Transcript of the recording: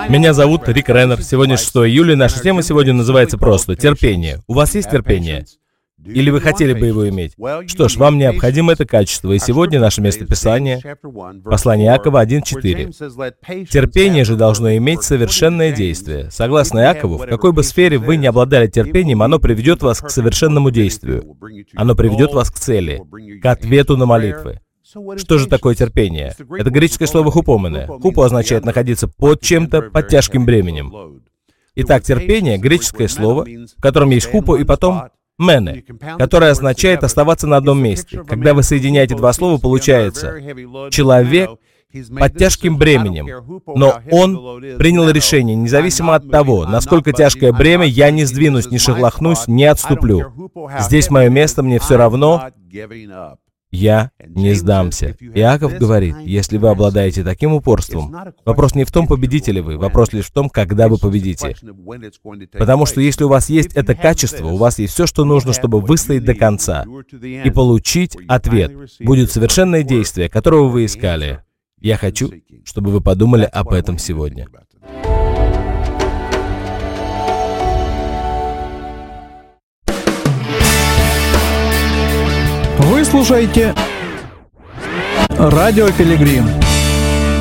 Меня зовут Рик Реннер. Сегодня 6 июля, и наша тема сегодня называется просто «Терпение». У вас есть терпение? Или вы хотели бы его иметь? Что ж, вам необходимо это качество, и сегодня наше местописание — послание Иакова 1:4. Терпение же должно иметь совершенное действие. Согласно Иакову, в какой бы сфере вы ни обладали терпением, оно приведет вас к совершенному действию. Оно приведет вас к цели, к ответу на молитвы. Что же такое терпение? Это греческое слово «хупомене». «Хупо» означает находиться под чем-то, под тяжким бременем. Итак, терпение — греческое слово, в котором есть «хупо» и потом «мене», которое означает оставаться на одном месте. Когда вы соединяете два слова, получается «человек под тяжким бременем», но он принял решение, независимо от того, насколько тяжкое бремя, я не сдвинусь, не шелохнусь, не отступлю. Здесь мое место, мне все равно, я не сдамся. Иаков говорит, если вы обладаете таким упорством, вопрос не в том, победите ли вы, вопрос лишь в том, когда вы победите. Потому что если у вас есть это качество, у вас есть все, что нужно, чтобы выстоять до конца и получить ответ. Будет совершенное действие, которого вы искали. Я хочу, чтобы вы подумали об этом сегодня. Вы слушаете Радио Пилигрим.